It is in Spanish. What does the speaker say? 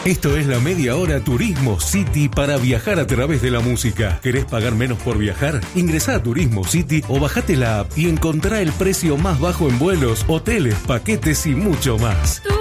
Esto es la media hora Turismo City para viajar a través de la música. ¿Querés pagar menos por viajar? Ingresá a Turismo City o bajate la app y encontrá el precio más bajo en vuelos, hoteles, paquetes y mucho más.